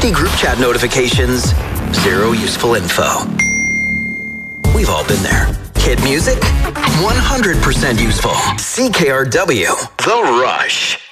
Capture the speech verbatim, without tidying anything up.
Any group chat notifications, zero useful info. We've all been there. Hit music, one hundred percent useful. C K R W, The Rush.